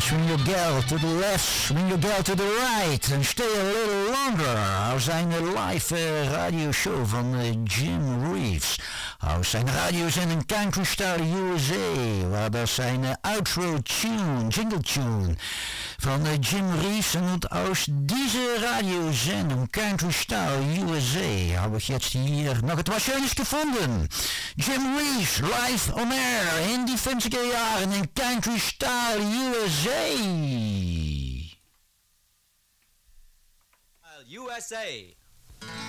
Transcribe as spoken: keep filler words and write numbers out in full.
swing your gal to the left, swing your gal to the right and stay a little longer. Hou zijn live uh, radioshow van uh, Jim Reeves. Hou zijn radiozending Country Star U S A, waar dat zijn uh, outro tune, jingle tune van uh, Jim Reeves und aus diese Radiosendung Country Star U S A habe ich jetzt hier noch etwas Schönes gefunden. Jim Reeves live on air in die fünfziger Jahren in Country Star U S A. U S A.